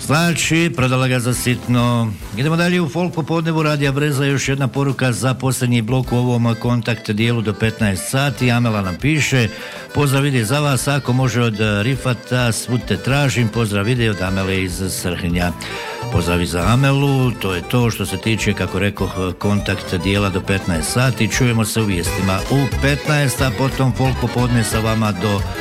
Znači, prodala ga za sitno. Idemo dalje u folk popodnevu Radija Breza. Još jedna poruka za posljednji blok u ovom kontakt dijelu do 15 sati. Amela nam piše: pozdrav ide za vas, ako može od Rifata, svud te tražim. Pozdrav ide od Amele iz Srhnja. Pozdravi za Amelu. To je to što se tiče, kako rekoh, kontakt dijela do 15 sati. Čujemo se u vijestima u 15, a potom folk popodne sa vama do